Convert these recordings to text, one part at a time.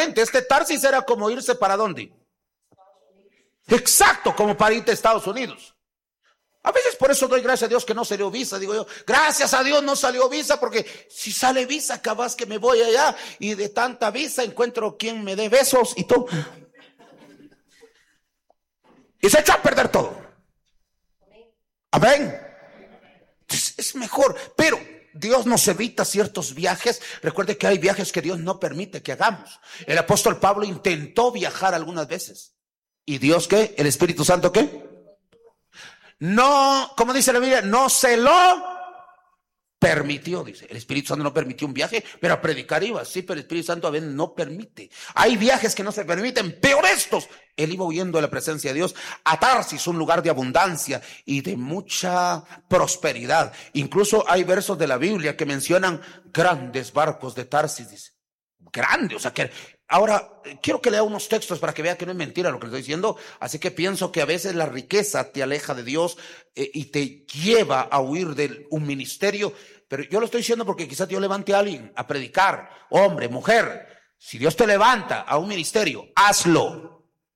literalmente, Tarsis era como irse ¿para dónde? Exacto, como para irte a Estados Unidos. A veces por eso doy gracias a Dios que no salió visa. Digo yo, gracias a Dios no salió visa, porque si sale visa, capaz que me voy allá y de tanta visa encuentro quien me dé besos y todo. Y se echa a perder todo. Amén. Entonces, es mejor, pero Dios nos evita ciertos viajes. Recuerde que hay viajes que Dios no permite que hagamos. El apóstol Pablo intentó viajar algunas veces. ¿Y Dios qué? ¿El Espíritu Santo qué? No, como dice la Biblia, no se lo permitió, dice. El Espíritu Santo no permitió un viaje, pero a predicar iba. Sí, pero el Espíritu Santo a veces no permite. Hay viajes que no se permiten, peor estos. Él iba huyendo de la presencia de Dios a Tarsis, un lugar de abundancia y de mucha prosperidad. Incluso hay versos de la Biblia que mencionan grandes barcos de Tarsis, dice. Grande, o sea que... Ahora, quiero que lea unos textos para que vea que no es mentira lo que le estoy diciendo. Así que pienso que a veces la riqueza te aleja de Dios y te lleva a huir de un ministerio. Pero yo lo estoy diciendo porque quizás Dios levante a alguien a predicar, hombre, mujer. Si Dios te levanta a un ministerio, hazlo.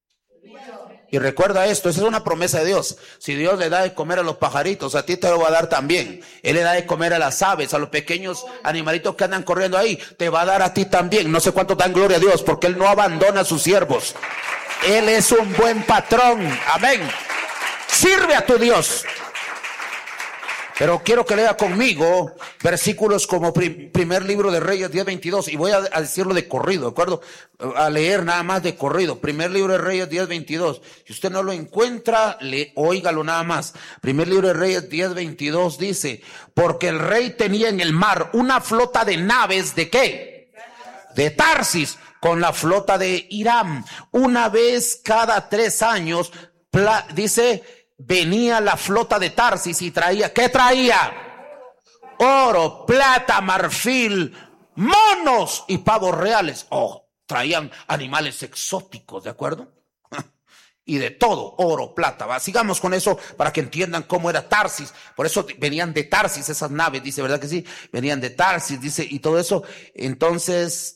Y recuerda esto, esa es una promesa de Dios. Si Dios le da de comer a los pajaritos, a ti te lo va a dar también. Él le da de comer a las aves, a los pequeños animalitos que andan corriendo ahí, te va a dar a ti también. No sé cuánto dan gloria a Dios, porque Él no abandona a sus siervos. Él es un buen patrón. Amén. Sirve a tu Dios. Pero quiero que lea conmigo versículos como primer libro de Reyes 10:22, y voy a decirlo de corrido, ¿de acuerdo? A leer nada más de corrido. Primer libro de Reyes 10:22. Si usted no lo encuentra, óigalo nada más. Primer libro de Reyes 10:22 dice: porque el rey tenía en el mar una flota de naves, ¿de qué? De Tarsis, con la flota de Hiram. Una vez cada 3 años, dice, venía la flota de Tarsis y traía, ¿qué traía? Oro, plata, marfil, monos y pavos reales. Oh, traían animales exóticos, ¿de acuerdo? Y de todo, oro, plata. Va, sigamos con eso para que entiendan cómo era Tarsis. Por eso venían de Tarsis esas naves, dice, ¿verdad que sí? Venían de Tarsis, dice, y todo eso. Entonces...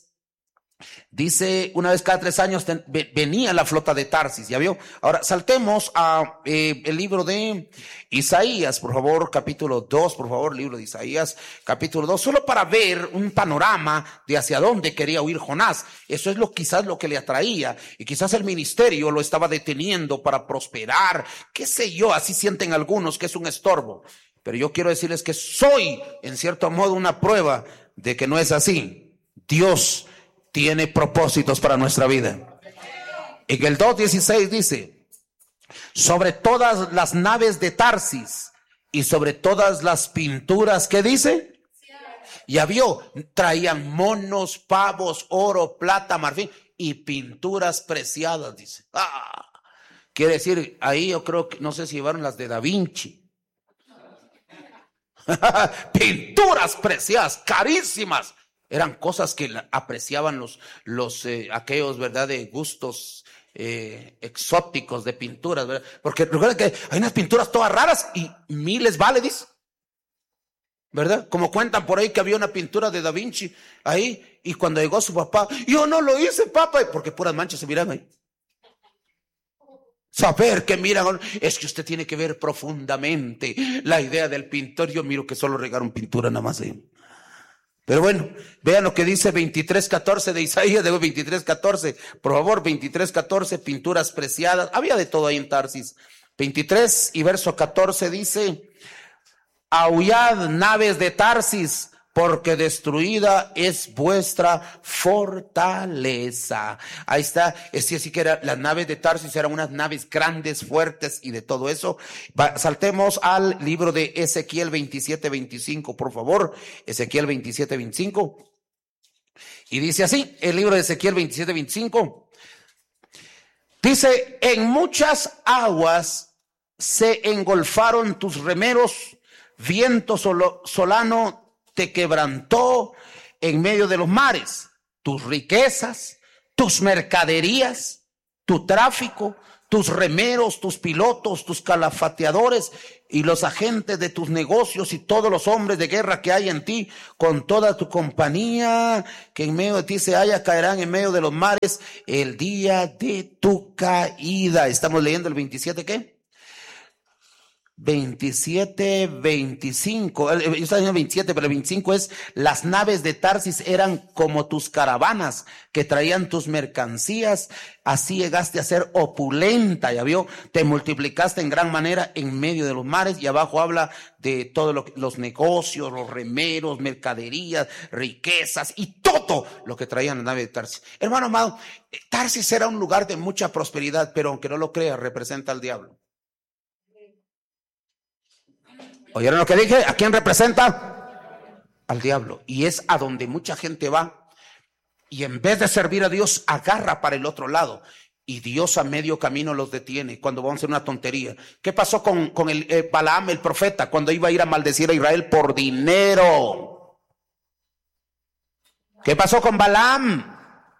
dice, una vez cada 3 años venía la flota de Tarsis, ¿ya vio? Ahora saltemos a el libro de Isaías, por favor, capítulo 2, por favor, libro de Isaías, capítulo 2, solo para ver un panorama de hacia dónde quería huir Jonás. Eso es quizás lo que le atraía, y quizás el ministerio lo estaba deteniendo para prosperar, qué sé yo, así sienten algunos que es un estorbo. Pero yo quiero decirles que soy, en cierto modo, una prueba de que no es así. Dios tiene propósitos para nuestra vida. En el 2:16 dice: sobre todas las naves de Tarsis y sobre todas las pinturas, ¿qué dice? Ya vio, traían monos, pavos, oro, plata, marfil y pinturas preciadas, dice. Quiere decir, ahí yo creo que, no sé si llevaron las de Da Vinci. Pinturas preciadas, carísimas. Eran cosas que apreciaban los aquellos, ¿verdad?, de gustos exóticos de pinturas, ¿verdad? Porque recuerden que hay unas pinturas todas raras y miles vale, dice, ¿verdad? Como cuentan por ahí que había una pintura de Da Vinci ahí, y cuando llegó su papá, yo no lo hice, papá, porque puras manchas se miran ahí. Saber que miran, es que usted tiene que ver profundamente la idea del pintor. Yo miro que solo regaron pintura nada más ahí. Pero bueno, vean lo que dice 23:14 de Isaías, de 23:14, por favor, 23:14, pinturas preciadas, había de todo ahí en Tarsis. 23 y verso 14 dice: aullad, naves de Tarsis, porque destruida es vuestra fortaleza. Ahí está, es así que las naves de Tarsis eran unas naves grandes, fuertes y de todo eso. Saltemos al libro de Ezequiel 27:25, por favor. Ezequiel 27:25. Y dice así, el libro de Ezequiel 27:25. Dice: en muchas aguas se engolfaron tus remeros, viento solano te quebrantó en medio de los mares. Tus riquezas, tus mercaderías, tu tráfico, tus remeros, tus pilotos, tus calafateadores y los agentes de tus negocios y todos los hombres de guerra que hay en ti, con toda tu compañía que en medio de ti se halla, caerán en medio de los mares el día de tu caída. Estamos leyendo el 27, ¿qué? 27, 25, yo estaba diciendo 27, pero el 25 es: las naves de Tarsis eran como tus caravanas que traían tus mercancías, así llegaste a ser opulenta, ya vio, te multiplicaste en gran manera en medio de los mares. Y abajo habla de todos los negocios, los remeros, mercaderías, riquezas y todo lo que traían las naves de Tarsis. Hermano amado, Tarsis era un lugar de mucha prosperidad, pero aunque no lo creas, representa al diablo. ¿Oyeron lo que dije? ¿A quién representa? Al diablo. Y es a donde mucha gente va y en vez de servir a Dios agarra para el otro lado, y Dios a medio camino los detiene cuando van a hacer una tontería. ¿Qué pasó con el Balaam, el profeta, cuando iba a ir a maldecir a Israel por dinero? ¿Qué pasó con Balaam?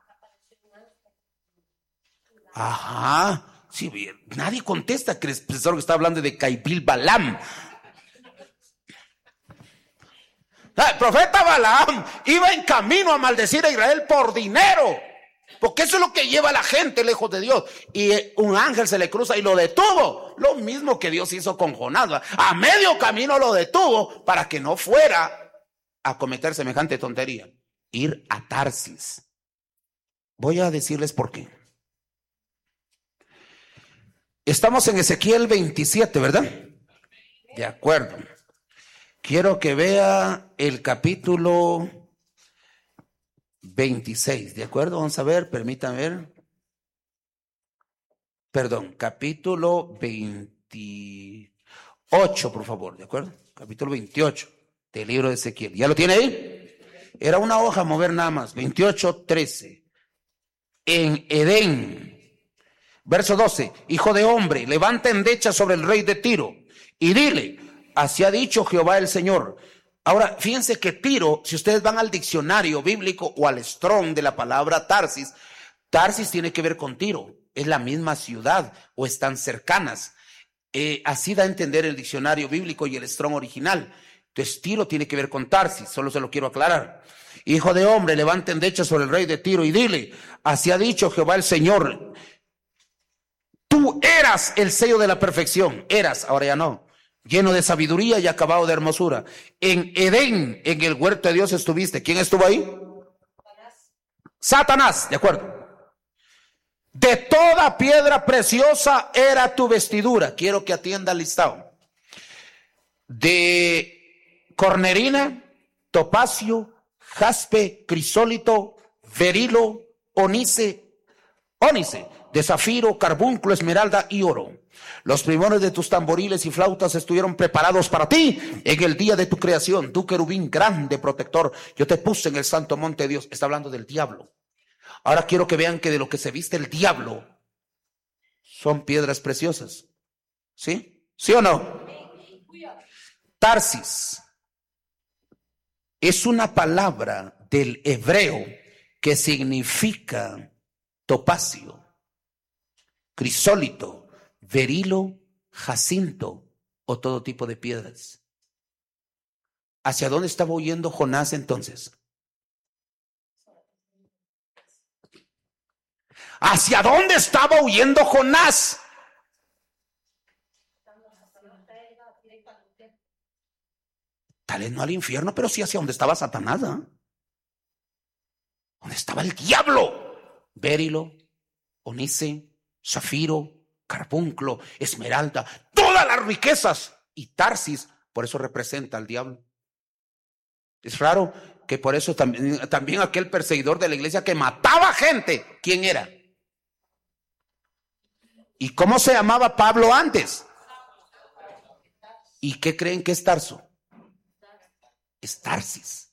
Ajá, sí, bien. Nadie contesta que el profesor que está hablando de Caibil Balaam. El profeta Balaam iba en camino a maldecir a Israel por dinero, porque eso es lo que lleva a la gente lejos de Dios. Y un ángel se le cruza y lo detuvo, lo mismo que Dios hizo con Jonás. A medio camino lo detuvo para que no fuera a cometer semejante tontería, ir a Tarsis. Voy a decirles por qué. Estamos en Ezequiel 27, ¿verdad? De acuerdo. Quiero que vea el capítulo 26, ¿de acuerdo? Vamos a ver, permítanme ver. Perdón, capítulo 28, por favor, ¿de acuerdo? Capítulo 28 del libro de Ezequiel. ¿Ya lo tiene ahí? Era una hoja, mover nada más. 28:13. En Edén, verso 12. Hijo de hombre, levanta endecha sobre el rey de Tiro y dile: así ha dicho Jehová el Señor. Ahora, fíjense que Tiro, si ustedes van al diccionario bíblico o al Strong de la palabra Tarsis, Tarsis tiene que ver con Tiro. Es la misma ciudad o están cercanas. Así da a entender el diccionario bíblico y el Strong original. Entonces, Tiro tiene que ver con Tarsis, solo se lo quiero aclarar. Hijo de hombre, levanta endecha sobre el rey de Tiro y dile: así ha dicho Jehová el Señor. Tú eras el sello de la perfección. Eras, ahora ya no. Lleno de sabiduría y acabado de hermosura. En Edén, en el huerto de Dios estuviste. ¿Quién estuvo ahí? Satanás, de acuerdo. De toda piedra preciosa era tu vestidura. Quiero que atienda el listado. De cornerina, topacio, jaspe, crisólito, berilo, ónice, de zafiro, carbunclo, esmeralda y oro. Los primores de tus tamboriles y flautas estuvieron preparados para ti en el día de tu creación. Tú, querubín grande protector, yo te puse en el santo monte de Dios. Está hablando del diablo. Ahora quiero que vean que de lo que se viste el diablo son piedras preciosas. ¿Sí? ¿Sí o no? Tarsis es una palabra del hebreo que significa topacio, crisólito, berilo, jacinto o todo tipo de piedras. ¿Hacia dónde estaba huyendo Jonás entonces? ¿Hacia dónde estaba huyendo Jonás? Tal vez no al infierno, pero sí hacia donde estaba Satanás, ¿eh? Donde estaba el diablo. Berilo, ónice, zafiro, carbunclo, esmeralda, todas las riquezas. Y Tarsis, por eso representa al diablo. Es raro que por eso también aquel perseguidor de la iglesia que mataba gente, ¿quién era? ¿Y cómo se llamaba Pablo antes? ¿Y qué creen que es Tarso? Es Tarsis.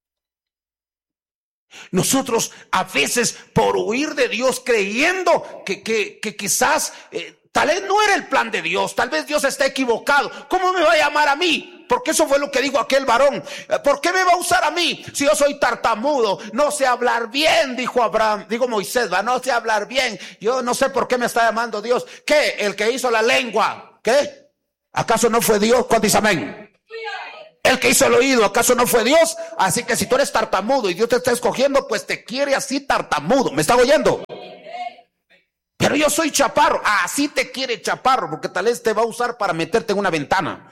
Nosotros a veces por huir de Dios creyendo que quizás tal vez no era el plan de Dios, tal vez Dios está equivocado. ¿Cómo me va a llamar a mí? porque eso fue lo que dijo aquel varón. ¿Por qué me va a usar a mí si yo soy tartamudo? No sé hablar bien, dijo Abraham, digo Moisés, no sé hablar bien. Yo no sé por qué me está llamando Dios. ¿Qué? El que hizo la lengua, ¿qué? ¿Acaso no fue Dios? ¿Cuánto dice amén? El que hizo el oído, ¿acaso no fue Dios? Así que si tú eres tartamudo y Dios te está escogiendo, pues te quiere así tartamudo. ¿Me está oyendo? Pero yo soy chaparro. Así te quiere chaparro, porque tal vez te va a usar para meterte en una ventana.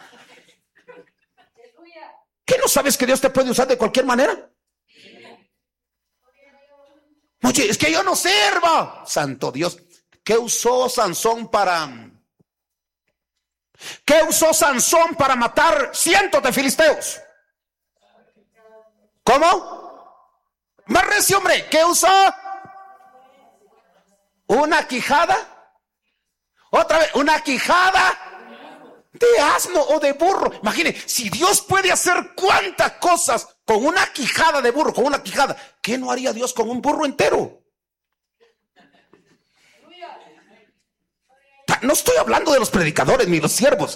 ¿Qué no sabes que Dios te puede usar de cualquier manera? Oye, es que yo no sirvo. Santo Dios. ¿Qué usó Sansón para matar cientos de filisteos? ¿Cómo? Más recio, hombre. ¿Qué usó? ¿Una quijada? Otra vez, ¿una quijada de asno o de burro? Imagine, si Dios puede hacer cuantas cosas con una quijada de burro, con una quijada, ¿qué no haría Dios con un burro entero? No estoy hablando de los predicadores ni los siervos.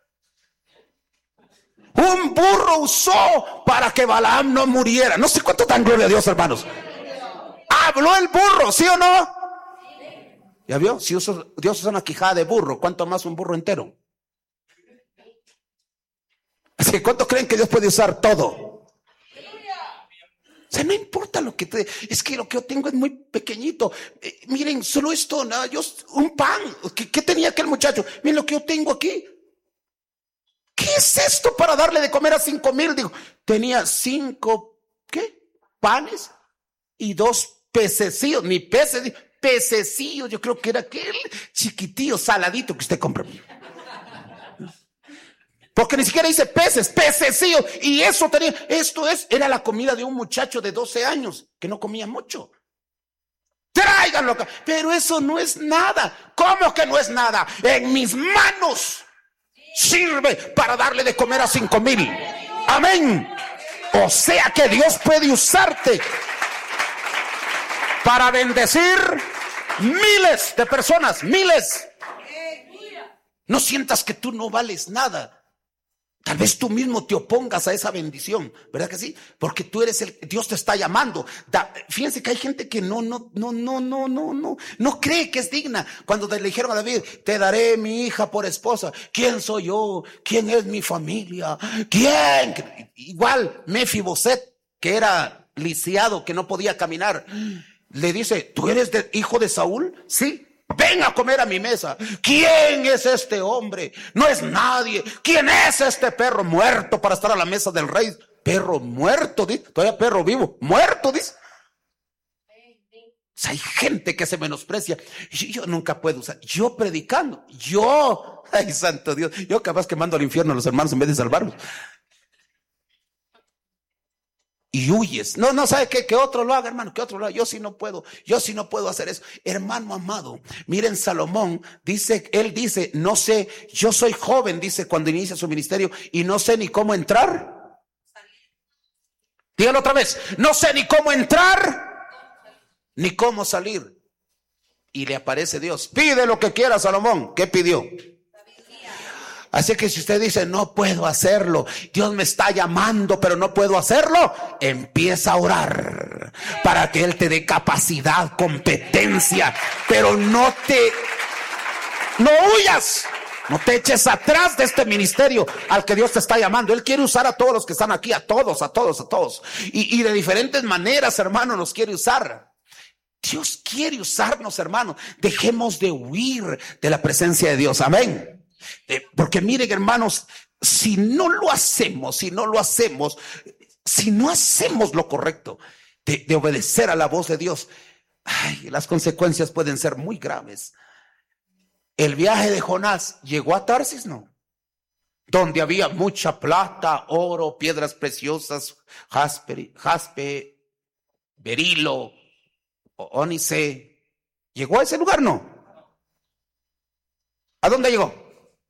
Un burro usó para que Balaam no muriera. No sé cuánto dan gloria a Dios, hermanos. Habló el burro, ¿sí o no? ¿Ya vio? Si Dios usa una quijada de burro, ¿cuánto más un burro entero? Así que ¿cuánto creen que Dios puede usar todo? O sea, no importa lo que es que lo que yo tengo es muy pequeñito. Miren, solo esto, ¿no? Un pan. ¿Qué tenía aquel muchacho? Miren lo que yo tengo aquí. ¿Qué es esto para darle de comer a 5,000? Digo, tenía 5, ¿qué? Panes y 2 pececillos. Ni peces, pececillos. Yo creo que era aquel chiquitillo, saladito que usted compra. Porque ni siquiera dice peces, pececillos. Y eso tenía, era la comida de un muchacho de 12 años que no comía mucho. Tráiganlo acá. Pero eso no es nada. ¿Cómo que no es nada? En mis manos sirve para darle de comer a 5,000. Amén. O sea que Dios puede usarte para bendecir miles de personas, miles. No sientas que tú no vales nada. Tal vez tú mismo te opongas a esa bendición, ¿verdad que sí? Porque tú eres Dios te está llamando. Fíjense que hay gente que no cree que es digna. Cuando le dijeron a David, te daré mi hija por esposa. ¿Quién soy yo? ¿Quién es mi familia? ¿Quién? Igual Mefiboset, que era lisiado, que no podía caminar, le dice, ¿tú eres hijo de Saúl? Sí. Ven a comer a mi mesa. ¿Quién es este hombre? No es nadie. ¿Quién es este perro muerto para estar a la mesa del rey? Perro muerto, dice. Todavía perro vivo. Muerto, dice. O sea, hay gente que se menosprecia. Yo nunca puedo usar. Yo predicando. Ay, santo Dios. Yo capaz que mando al infierno a los hermanos en vez de salvarlos. Y huyes. No, ¿sabe qué? Que otro lo haga, hermano, que otro lo haga. Yo sí no puedo hacer eso. Hermano amado, miren Salomón, él dice, no sé, yo soy joven, dice cuando inicia su ministerio, y no sé ni cómo entrar. Dígalo otra vez, no sé ni cómo entrar, ni cómo salir. Y le aparece Dios, pide lo que quiera, Salomón. ¿Qué pidió? Así que si usted dice, no puedo hacerlo, Dios me está llamando, pero no puedo hacerlo, empieza a orar para que Él te dé capacidad, competencia, pero no huyas, no te eches atrás de este ministerio al que Dios te está llamando. Él quiere usar a todos los que están aquí, a todos. Y de diferentes maneras, hermano, nos quiere usar. Dios quiere usarnos, hermano. Dejemos de huir de la presencia de Dios. Amén. Porque miren, hermanos, si no hacemos lo correcto de obedecer a la voz de Dios, las consecuencias pueden ser muy graves. El viaje de Jonás llegó a Tarsis, ¿no? Donde había mucha plata, oro, piedras preciosas, jaspe, berilo, ónice. ¿Llegó a ese lugar, no? ¿A dónde llegó?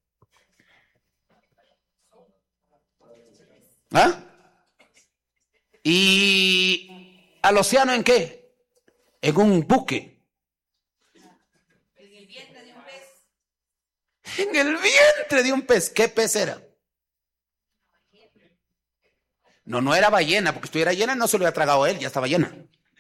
¿Y al océano en qué? En un buque. En el vientre de un pez. En el vientre de un pez. ¿Qué pez era? No era ballena, porque si estuviera llena no se lo hubiera tragado él, ya estaba llena.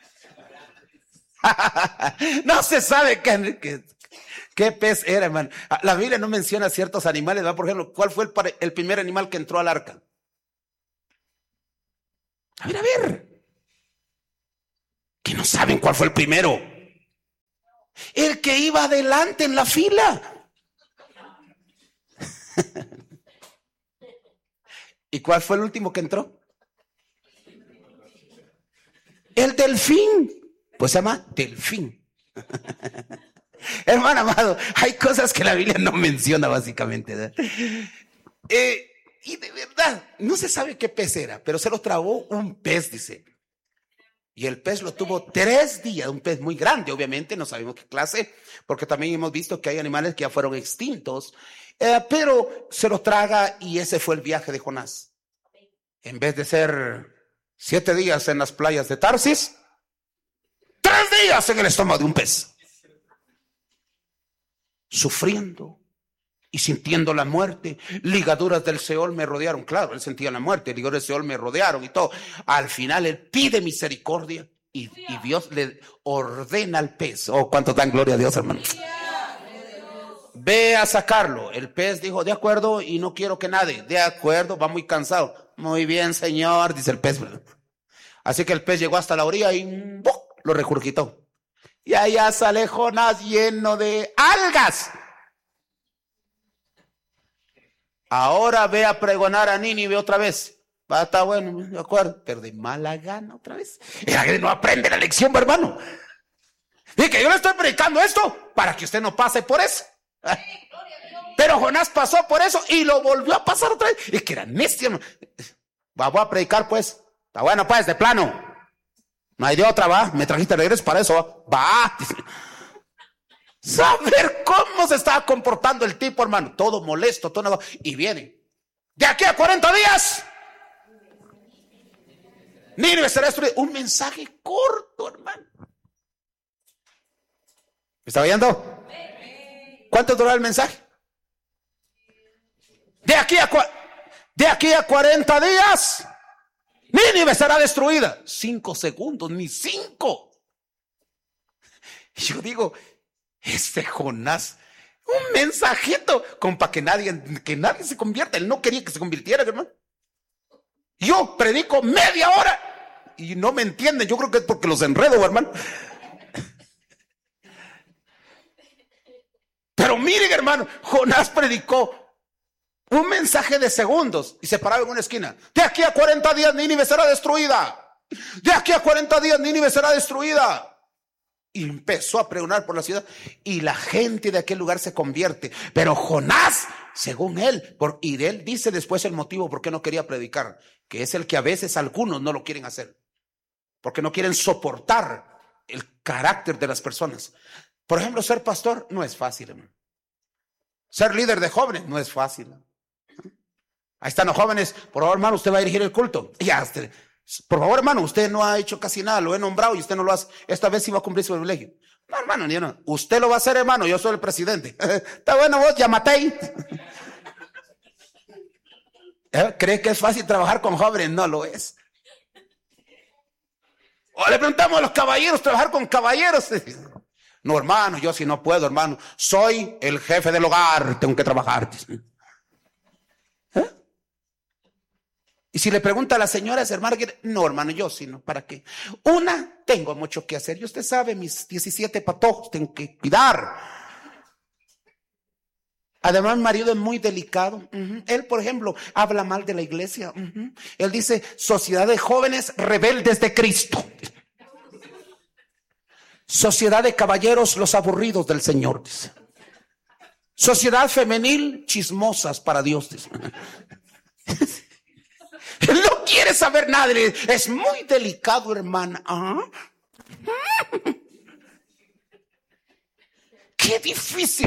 No se sabe qué pez era, hermano. La Biblia no menciona ciertos animales, ¿verdad? Por ejemplo, ¿cuál fue el primer animal que entró al arca? A ver. Que no saben cuál fue el primero. El que iba adelante en la fila. ¿Y cuál fue el último que entró? El delfín. Pues se llama delfín. Hermano amado, hay cosas que la Biblia no menciona básicamente, ¿verdad? Y de verdad, no se sabe qué pez era, pero se lo tragó un pez, dice. Y el pez lo tuvo 3 días, un pez muy grande, obviamente, no sabemos qué clase, porque también hemos visto que hay animales que ya fueron extintos, pero se los traga y ese fue el viaje de Jonás. En vez de ser 7 días en las playas de Tarsis, 3 días en el estómago de un pez. Sufriendo y sintiendo la muerte. Ligaduras del Seol me rodearon. Claro, él sentía la muerte, ligaduras del Seol me rodearon y todo. Al final él pide misericordia y Dios le ordena al pez. Oh, cuánto dan gloria a Dios, hermano. Ve a sacarlo. El pez dijo, de acuerdo, y no quiero que nade. De acuerdo, va muy cansado. Muy bien, señor, dice el pez. Así que el pez llegó hasta la orilla y lo regurgitó. Y allá sale Jonás lleno de algas. Ahora ve a pregonar a Nínive otra vez. Está bueno, de acuerdo, pero de mala gana otra vez. No aprende la lección, hermano. Dice que yo le estoy predicando esto para que usted no pase por eso. Pero Jonás pasó por eso y lo volvió a pasar otra vez. Es que era necio. Voy a predicar, pues. Está bueno, pues, de plano. No hay de otra, va. Me trajiste regreso para eso, va. Saber cómo se estaba comportando el tipo, hermano. Todo molesto, todo. Y viene. De aquí a 40 días. Nínive será destruido. Un mensaje corto, hermano. ¿Me está oyendo? ¿Cuánto duró el mensaje? De aquí a 40 días. Nínive será destruida. 5 segundos, ni 5. Yo digo, Jonás, un mensajito, como para que nadie se convierta. Él no quería que se convirtiera, hermano. Yo predico media hora y no me entienden. Yo creo que es porque los enredo, hermano. Pero miren, hermano, Jonás predicó un mensaje de segundos y se paraba en una esquina. De aquí a 40 días Nínive será destruida. De aquí a 40 días Nínive será destruida. Y empezó a pregonar por la ciudad y la gente de aquel lugar se convierte. Pero Jonás, según él, y él dice después el motivo por qué no quería predicar, que es el que a veces algunos no lo quieren hacer, porque no quieren soportar el carácter de las personas. Por ejemplo, ser pastor no es fácil, hermano. Ser líder de jóvenes no es fácil. Ahí están los jóvenes. Por favor, hermano, usted va a dirigir el culto. Por favor, hermano, usted no ha hecho casi nada, lo he nombrado y usted no lo hace. Esta vez sí va a cumplir su privilegio. No, hermano, no. Usted lo va a hacer, hermano, yo soy el presidente. Está bueno, vos, llámate. ¿Cree que es fácil trabajar con jóvenes? No lo es. O le preguntamos a los caballeros, trabajar con caballeros. No, hermano, yo sí no puedo, hermano. Soy el jefe del hogar, tengo que trabajar. Y si le pregunta a la señora, hermano, no, hermano, yo sí, no, ¿para qué? Tengo mucho que hacer. Y usted sabe, mis 17 patojos, tengo que cuidar. Además, mi marido es muy delicado. Él, por ejemplo, habla mal de la iglesia. Él dice, sociedad de jóvenes rebeldes de Cristo. Sociedad de caballeros, los aburridos del Señor. Dice. Sociedad femenil, chismosas para Dios. Dice. Él no quiere saber nada. Es muy delicado, hermana. Qué difícil.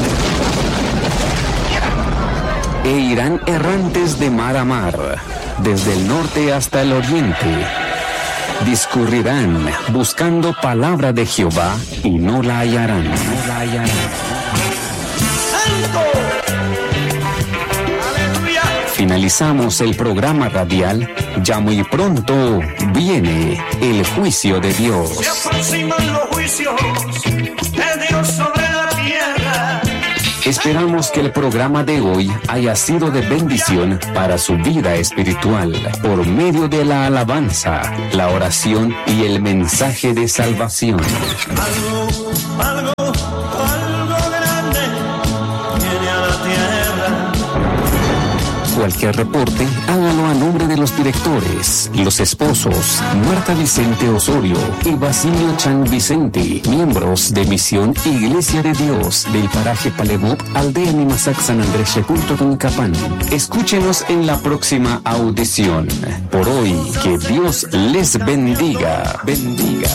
E irán errantes de mar a mar, desde el norte hasta el oriente. Discurrirán buscando palabra de Jehová y no la hallarán. ¡Santo! ¡Aleluya! finalizamos el programa radial, ya muy pronto viene el juicio de Dios. Se aproximan los juicios de Dios sobre la tierra. Esperamos que el programa de hoy haya sido de bendición para su vida espiritual por medio de la alabanza, la oración y el mensaje de salvación. Algo grande viene a la tierra. Cualquier reporte, hágalo a nombre de los directores, los esposos, Marta Vicente Osorio y Basilio Chan Vicente, miembros de Misión Iglesia de Dios del paraje Palemop, aldea Nimasac San Andrés Shekulto Tuncapán. Escúchenos en la próxima audición. Por hoy, que Dios les bendiga. Bendiga.